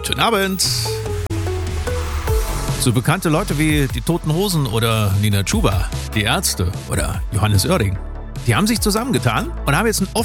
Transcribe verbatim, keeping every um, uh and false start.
Guten Abend. So bekannte Leute wie die Toten Hosen oder Nina Chuba, die Ärzte oder Johannes Oerding, die haben sich zusammengetan und haben jetzt ein